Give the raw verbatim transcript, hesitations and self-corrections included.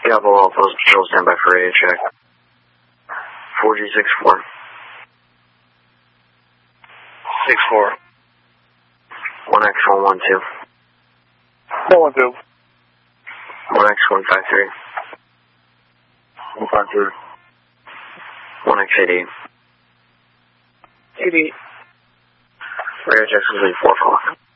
Bravo Alpha, Patrol standby for radio check. four G six four. six four. one X one one two. one one two. one X one five three. one five three. one X eighty-eight. eighty-eight. Radio check complete four o'clock.